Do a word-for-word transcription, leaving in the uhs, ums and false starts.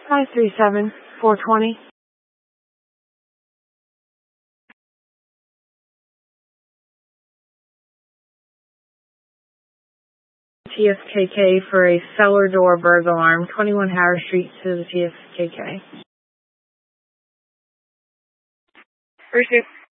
five three seven, four two zero. T S K K for a cellar door burglar alarm, twenty-one Harris Street to the T S K K. First